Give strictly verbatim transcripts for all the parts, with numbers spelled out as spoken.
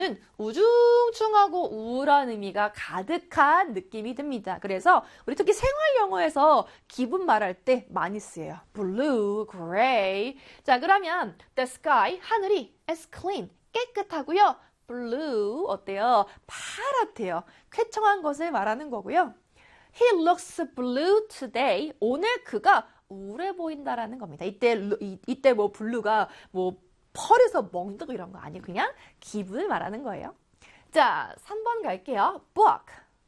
우중충하고 우울한 의미가 가득한 느낌이 듭니다. 그래서 우리 특히 생활 영어에서 기분 말할 때 많이 쓰여요. blue, gray. 자, 그러면 the sky, 하늘이 is clean, 깨끗하고요. blue, 어때요? 파랗대요. 쾌청한 것을 말하는 거고요. He looks blue today. 오늘 그가 우울해 보인다라는 겁니다. 이때, 이, 이때 뭐 blue가 뭐 펄에서 멍들고 이런 거 아니에요. 그냥 기분을 말하는 거예요. 자, 삼 번 갈게요. book.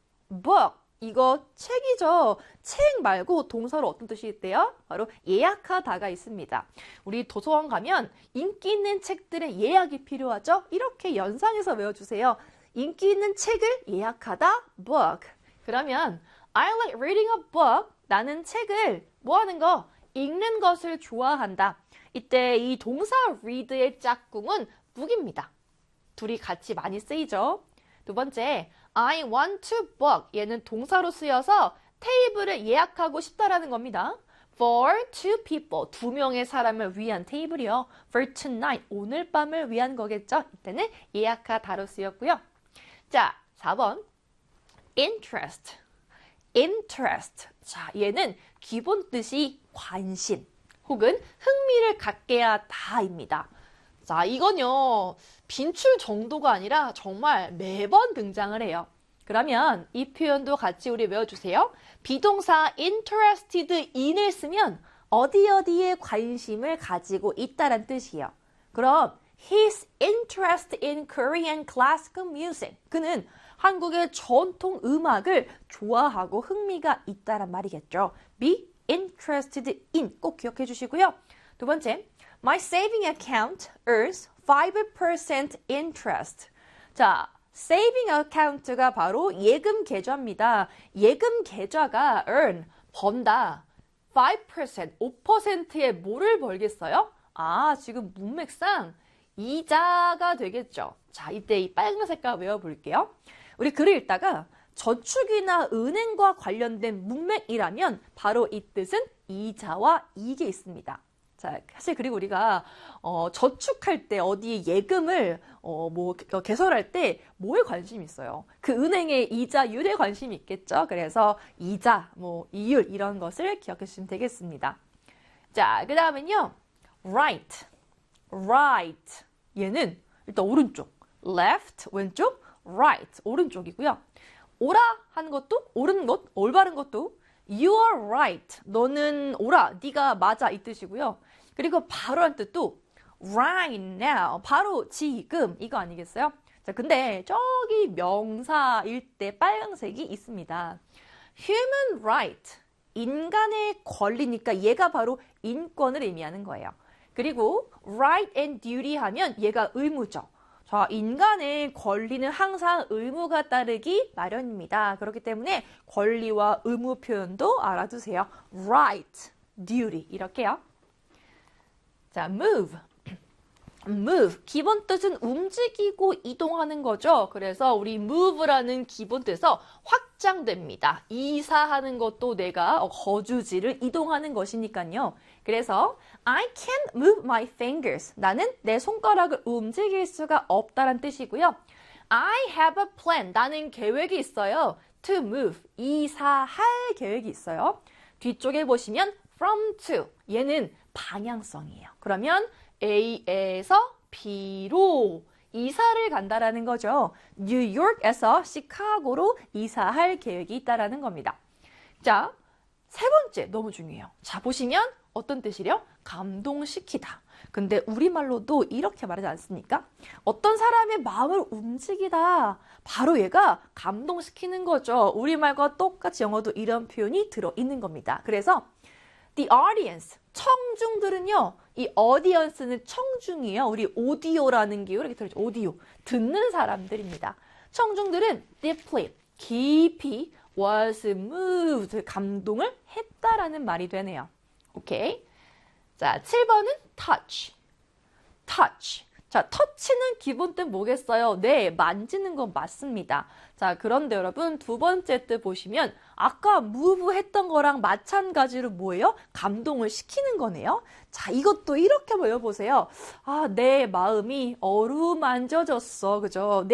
book. 이거 책이죠. 책 말고 동사로 어떤 뜻이 있대요? 바로 예약하다가 있습니다. 우리 도서관 가면 인기 있는 책들의 예약이 필요하죠? 이렇게 연상해서 외워주세요. 인기 있는 책을 예약하다. book. 그러면 I like reading a book. 나는 책을 뭐 하는 거? 읽는 것을 좋아한다. 이때 이 동사 read의 짝꿍은 book입니다. 둘이 같이 많이 쓰이죠. 두 번째, I want to book. 얘는 동사로 쓰여서 테이블을 예약하고 싶다라는 겁니다. For two people. 두 명의 사람을 위한 테이블이요. For tonight. 오늘 밤을 위한 거겠죠. 이때는 예약하다로 쓰였고요. 자, 사 번. interest. interest. 자, 얘는 기본 뜻이 관심 혹은 흥미를 갖게 하다입니다. 자, 이건요, 빈출 정도가 아니라 정말 매번 등장을 해요. 그러면 이 표현도 같이 우리 외워주세요. 비동사 interested in을 쓰면 어디 어디에 관심을 가지고 있다란 뜻이에요. 그럼 he's interested in Korean classical music. 그는 한국의 전통 음악을 좋아하고 흥미가 있다란 말이겠죠. be interested in 꼭 기억해 주시고요. 두 번째, my saving account earns five percent interest. 자, saving account가 바로 예금 계좌입니다. 예금 계좌가 earn, 번다. five percent, 오 퍼센트의 뭐를 벌겠어요? 아, 지금 문맥상 이자가 되겠죠. 자, 이때 이 빨간 색깔 외워볼게요. 우리 글을 읽다가 저축이나 은행과 관련된 문맥이라면 바로 이 뜻은 이자와 이익에 있습니다. 자, 사실 그리고 우리가 어, 저축할 때 어디 예금을 어, 뭐 개설할 때 뭐에 관심이 있어요? 그 은행의 이자율에 관심이 있겠죠. 그래서 이자, 뭐 이율 이런 것을 기억해 주시면 되겠습니다. 자, 그 다음은요, right, right. 얘는 일단 오른쪽, left 왼쪽, right 오른쪽이고요. 옳아 하는 것도 옳은 것, 올바른 것도 you are right. 너는 옳아, 네가 맞아 이 뜻이고요. 그리고 바로 한 뜻도 right now. 바로 지금 이거 아니겠어요? 자, 근데 저기 명사일 때 빨간색이 있습니다. human right. 인간의 권리니까 얘가 바로 인권을 의미하는 거예요. 그리고 right and duty 하면 얘가 의무죠. 자, 인간의 권리는 항상 의무가 따르기 마련입니다. 그렇기 때문에 권리와 의무 표현도 알아두세요. right, duty 이렇게요. 자, move. move. 기본 뜻은 움직이고 이동하는 거죠. 그래서 우리 move라는 기본 뜻에서 확장됩니다. 이사하는 것도 내가 거주지를 이동하는 것이니까요. 그래서 I can't move my fingers. 나는 내 손가락을 움직일 수가 없다란 뜻이고요. I have a plan. 나는 계획이 있어요. To move. 이사할 계획이 있어요. 뒤쪽에 보시면 from to. 얘는 방향성이에요. 그러면 A에서 B로 이사를 간다라는 거죠. 뉴욕에서 시카고로 이사할 계획이 있다라는 겁니다. 자, 세 번째 너무 중요해요. 자, 보시면 어떤 뜻이래요? 감동시키다. 근데 우리말로도 이렇게 말하지 않습니까? 어떤 사람의 마음을 움직이다. 바로 얘가 감동시키는 거죠. 우리말과 똑같이 영어도 이런 표현이 들어있는 겁니다. 그래서 the audience, 청중들은요. 이 audience는 청중이에요. 우리 오디오라는 게 이렇게 들어있죠. 오디오, 듣는 사람들입니다. 청중들은 deeply, 깊이 was moved, 감동을 했다라는 말이 되네요. 오케이. 자, 칠 번은 touch. touch. 자, 터치는 기본 뜻 뭐겠어요? 네, 만지는 건 맞습니다. 자, 그런데 여러분 두 번째 뜻 보시면 아까 move 했던 거랑 마찬가지로 뭐예요? 감동을 시키는 거네요. 자, 이것도 이렇게 외워보세요. 아, 내 마음이 어루만져졌어. 그죠?